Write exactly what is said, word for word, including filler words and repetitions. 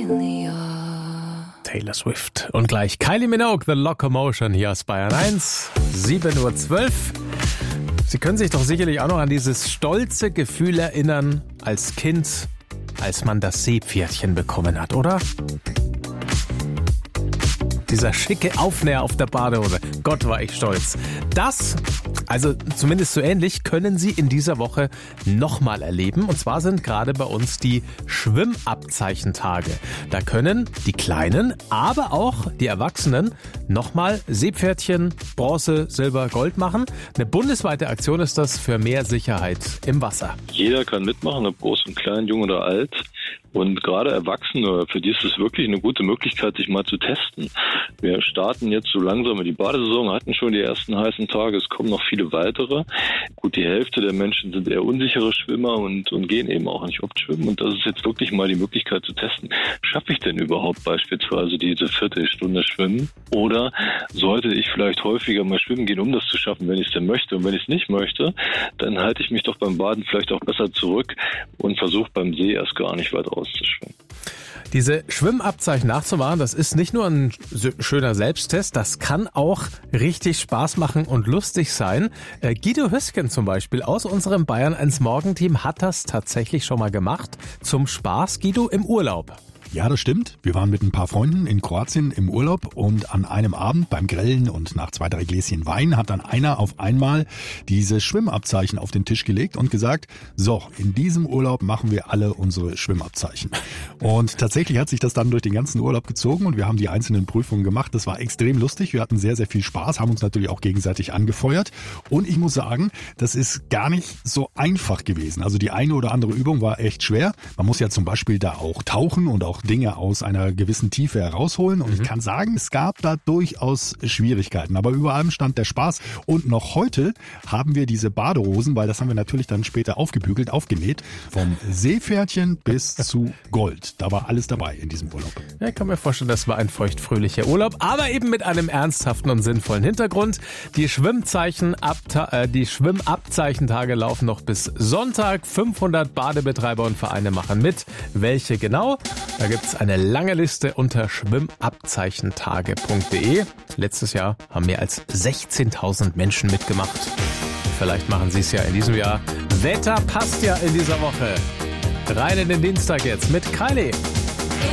Taylor Swift. Und gleich Kylie Minogue, The Locomotion hier aus Bayern eins, sieben Uhr zwölf. Sie können sich doch sicherlich auch noch an dieses stolze Gefühl erinnern als Kind, als man das Seepferdchen bekommen hat, oder? Dieser schicke Aufnäher auf der Badehose. Gott, war ich stolz. Das, also zumindest so ähnlich, können Sie in dieser Woche nochmal erleben. Und zwar sind gerade bei uns die Schwimmabzeichentage. Da können die Kleinen, aber auch die Erwachsenen nochmal Seepferdchen, Bronze, Silber, Gold machen. Eine bundesweite Aktion ist das für mehr Sicherheit im Wasser. Jeder kann mitmachen, ob groß und klein, jung oder alt. Und gerade Erwachsene, für die ist es wirklich eine gute Möglichkeit, sich mal zu testen. Wir starten jetzt so langsam in die Badesaison, hatten schon die ersten heißen Tage, es kommen noch viele weitere. Gut, die Hälfte der Menschen sind eher unsichere Schwimmer und, und gehen eben auch nicht oft schwimmen. Und das ist jetzt wirklich mal die Möglichkeit zu testen. Schaffe ich denn überhaupt beispielsweise diese Viertelstunde Schwimmen? Oder sollte ich vielleicht häufiger mal schwimmen gehen, um das zu schaffen, wenn ich es denn möchte? Und wenn ich es nicht möchte, dann halte ich mich doch beim Baden vielleicht auch besser zurück und versuche beim See erst gar nicht weit auszuschwimmen. Diese Schwimmabzeichen nachzumachen, das ist nicht nur ein schöner Selbsttest, das kann auch richtig Spaß machen und lustig sein. Äh, Guido Hüsken zum Beispiel aus unserem Bayern eins Morgenteam hat das tatsächlich schon mal gemacht. Zum Spaß, Guido, im Urlaub. Ja, das stimmt. Wir waren mit ein paar Freunden in Kroatien im Urlaub und an einem Abend beim Grillen und nach zwei, drei Gläschen Wein hat dann einer auf einmal diese Schwimmabzeichen auf den Tisch gelegt und gesagt, so, in diesem Urlaub machen wir alle unsere Schwimmabzeichen. Und tatsächlich hat sich das dann durch den ganzen Urlaub gezogen und wir haben die einzelnen Prüfungen gemacht. Das war extrem lustig. Wir hatten sehr, sehr viel Spaß, haben uns natürlich auch gegenseitig angefeuert. Und ich muss sagen, das ist gar nicht so einfach gewesen. Also die eine oder andere Übung war echt schwer. Man muss ja zum Beispiel da auch tauchen und auch Dinge aus einer gewissen Tiefe herausholen. Und mhm. ich kann sagen, es gab da durchaus Schwierigkeiten. Aber über allem stand der Spaß. Und noch heute haben wir diese Badehosen, weil das haben wir natürlich dann später aufgebügelt, aufgenäht. Vom Seepferdchen bis zu Gold. Da war alles dabei in diesem Urlaub. Ja, ich kann mir vorstellen, das war ein feuchtfröhlicher Urlaub. Aber eben mit einem ernsthaften und sinnvollen Hintergrund. Die Schwimmzeichen, äh, die Schwimmabzeichentage laufen noch bis Sonntag. fünfhundert Badebetreiber und Vereine machen mit. Welche genau? Da gibt es eine lange Liste unter schwimmabzeichentage punkt de. Letztes Jahr haben mehr als sechzehntausend Menschen mitgemacht. Vielleicht machen sie es ja in diesem Jahr. Wetter passt ja in dieser Woche. Rein in den Dienstag jetzt mit Kylie.